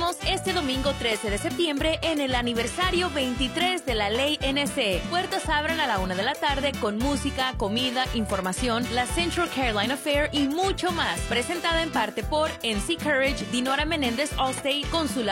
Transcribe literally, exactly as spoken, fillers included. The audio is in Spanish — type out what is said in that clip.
esperamos este domingo trece de septiembre en el aniversario veintitrés de la Ley N C. Puertas abren a la una de la tarde con música, comida, información, la Central Carolina Fair y mucho más. Presentada en parte por N C Courage, Dinora Menéndez Allstate, Consulado